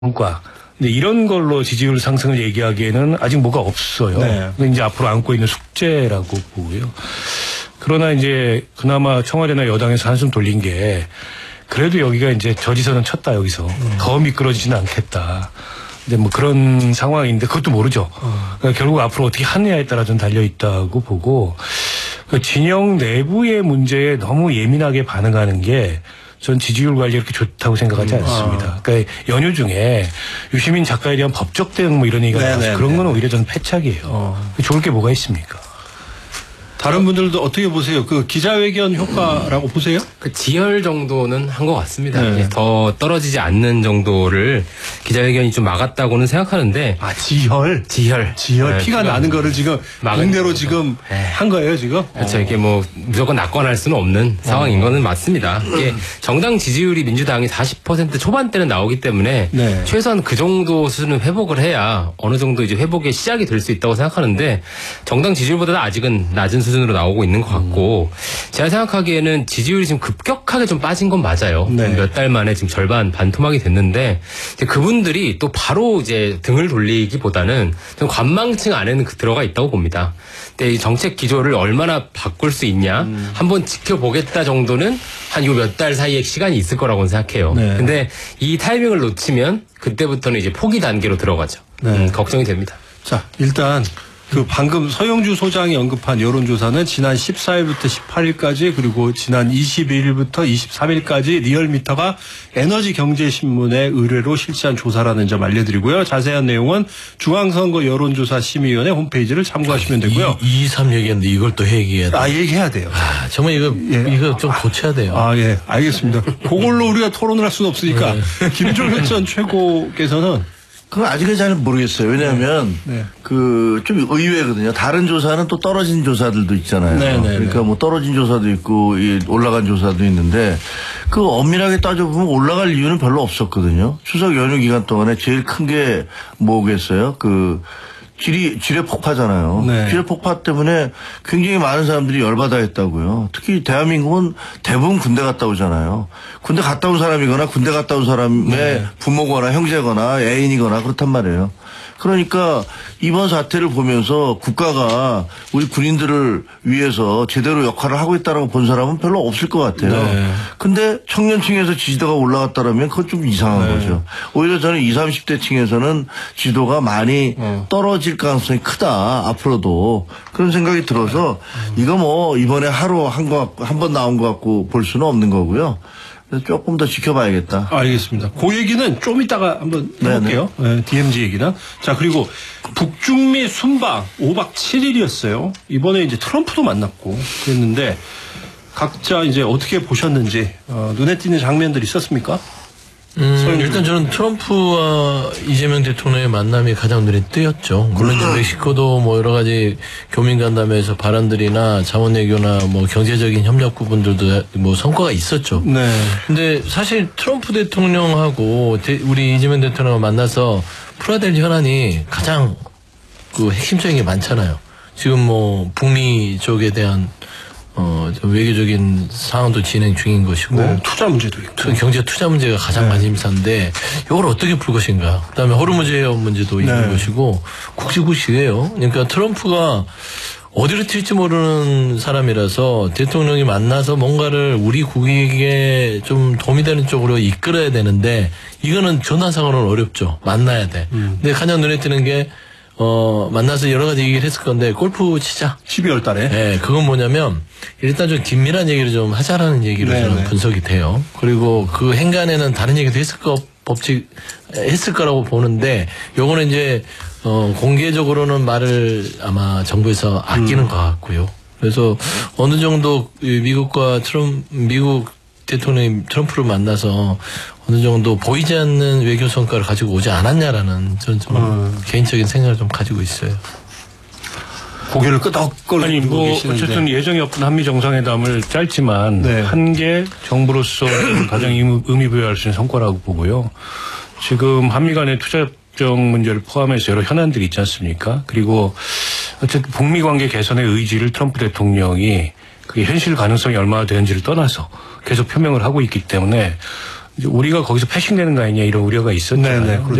성과. 근데 이런 걸로 지지율 상승을 얘기하기에는 아직 뭐가 없어요. 네. 근데 이제 앞으로 안고 있는 숙제라고 보고요. 그러나 이제 그나마 청와대나 여당에서 한숨 돌린 게 그래도 여기가 이제 저지선은 쳤다 여기서 더 미끄러지지는 않겠다. 근데 뭐 그런 상황인데 그것도 모르죠. 그러니까 결국 앞으로 어떻게 하느냐에 따라 좀 달려 있다고 보고 그 진영 내부의 문제에 너무 예민하게 반응하는 게 전 지지율 관리 이렇게 좋다고 생각하지 않습니다. 그러니까 연휴 중에 유시민 작가에 대한 법적 대응 뭐 이런 얘기가 나와서 그런 건 오히려 저는 패착이에요. 좋을 게 뭐가 있습니까? 다른 분들도 어떻게 보세요? 그 기자회견 효과라고 보세요? 그 지혈 정도는 한 것 같습니다. 네. 더 떨어지지 않는 정도를 기자회견이 좀 막았다고는 생각하는데. 아, 지혈. 지혈. 네, 피가 나는 거를 지금 공대로 지금 한 거예요, 지금? 그렇죠. 이게 뭐 무조건 낙관할 수는 없는 상황인 거는 맞습니다. 이게 정당 지지율이 민주당이 40% 초반대는 나오기 때문에 네. 최소한 그 정도 수준은 회복을 해야 어느 정도 이제 회복의 시작이 될 수 있다고 생각하는데 정당 지지율보다는 아직은 낮은 수준으로 나오고 있는 것 같고 제가 생각하기에는 지지율이 지금 급격하게 좀 빠진 건 맞아요. 네. 몇 달 만에 지금 절반 반토막이 됐는데 이제 그분들이 또 바로 이제 등을 돌리기보다는 좀 관망층 안에는 들어가 있다고 봅니다. 근데 이 정책 기조를 얼마나 바꿀 수 있냐 한번 지켜보겠다 정도는 한 요 몇 달 사이에 시간이 있을 거라고는 생각해요. 네. 근데 이 타이밍을 놓치면 그때부터는 이제 포기 단계로 들어가죠. 걱정이 됩니다. 자, 일단 그 방금 서영주 소장이 언급한 여론조사는 지난 14일부터 18일까지 그리고 지난 22일부터 23일까지 리얼미터가 에너지경제신문의 의뢰로 실시한 조사라는 점 알려드리고요. 자세한 내용은 중앙선거 여론조사 심의위원회 홈페이지를 참고하시면 되고요. 2, 3 얘기했는데 이걸 또 얘기해야 돼. 아, 얘기해야 돼요. 아, 정말 이거 좀 고쳐야 돼요. 아, 예, 알겠습니다. 그걸로 우리가 토론을 할 수는 없으니까 김종현 전 최고께서는 그건 아직은 잘 모르겠어요. 왜냐하면 그 좀 의외거든요. 다른 조사는 또 떨어진 조사들도 있잖아요. 그러니까 뭐 떨어진 조사도 있고 올라간 조사도 있는데 그 엄밀하게 따져보면 올라갈 이유는 별로 없었거든요. 추석 연휴 기간 동안에 제일 큰 게 뭐겠어요? 그 지뢰 폭파잖아요. 지뢰 폭파 때문에 굉장히 많은 사람들이 열받아 했다고요. 특히 대한민국은 대부분 군대 갔다 오잖아요. 군대 갔다 온 사람이거나 군대 갔다 온 사람의 부모거나 형제거나 애인이거나 그렇단 말이에요. 그러니까 이번 사태를 보면서 국가가 우리 군인들을 위해서 제대로 역할을 하고 있다라고 본 사람은 별로 없을 것 같아요. 근데 청년층에서 지지도가 올라갔다라면 그건 좀 이상한 거죠. 오히려 저는 20, 30대 층에서는 지지도가 많이 떨어질 가능성이 크다. 앞으로도. 그런 생각이 들어서 이거 뭐 이번에 하루 한 번 나온 것 같고 볼 수는 없는 거고요. 조금 더 지켜봐야겠다. 알겠습니다. 그 얘기는 좀 이따가 한번 해볼게요. 네, DMZ 얘기는. 자, 그리고 북중미 순방 5박 7일이었어요. 이번에 이제 트럼프도 만났고 그랬는데 각자 이제 어떻게 보셨는지 눈에 띄는 장면들이 있었습니까? 일단 저는 트럼프와 이재명 대통령의 만남이 가장 눈에 띄었죠. 물론 이제 멕시코도 뭐 여러 가지 교민 간담회에서 발언들이나 자원외교나 뭐 경제적인 협력 부분들도 뭐 성과가 있었죠. 근데 사실 트럼프 대통령하고 우리 이재명 대통령을 만나서 풀어야 될 현안이 가장 그 핵심적인 게 많잖아요. 지금 뭐 북미 쪽에 대한 좀 외교적인 상황도 진행 중인 것이고 투자 문제도 있고 경제 투자 문제가 가장 관심사인데 이걸 어떻게 풀 것인가. 그다음에 호르무즈 해협 문제도 있는 것이고 굵직굵직해요. 그러니까 트럼프가 어디로 튈지 모르는 사람이라서 대통령이 만나서 뭔가를 우리 국익에 좀 도움이 되는 쪽으로 이끌어야 되는데 이거는 전화상으로는 어렵죠. 만나야 돼. 근데 가장 눈에 띄는 게 만나서 여러 가지 얘기를 했을 건데 골프 치자. 12월 달에. 네, 그건 뭐냐면 일단 좀 긴밀한 얘기를 좀 하자라는 얘기로 저는 분석이 돼요. 그리고 그 행간에는 다른 얘기도 했을 거라고 보는데 요거는 이제 공개적으로는 말을 아마 정부에서 아끼는 것 같고요. 그래서 어느 정도 미국 대통령이 트럼프를 만나서 어느 정도 보이지 않는 외교 성과를 가지고 오지 않았냐라는 저는 좀 개인적인 생각을 좀 가지고 있어요. 고개를 끄덕거리고 아니 뭐 계시는데. 어쨌든 예정이 없던 한미 정상회담을 짧지만 한 게 정부로서 가장 의미 부여할 수 있는 성과라고 보고요. 지금 한미 간의 투자협정 문제를 포함해서 여러 현안들이 있지 않습니까? 그리고 어쨌든 북미 관계 개선의 의지를 트럼프 대통령이 그게 현실 가능성이 얼마나 되는지를 떠나서 계속 표명을 하고 있기 때문에 이제 우리가 거기서 패싱되는 거 아니냐 이런 우려가 있었잖아요. 네네,